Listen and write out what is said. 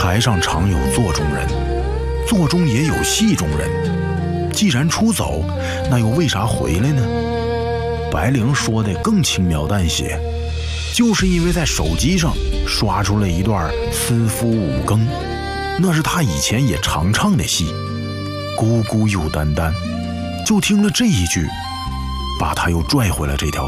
台上常有座中人，座中也有戏中人。既然出走，那又为啥回来呢？白灵说的更轻描淡写，就是因为在手机上刷出了一段私夫五更，那是他以前也常唱的戏，孤孤又单单。就听了这一句，把他又拽回了这条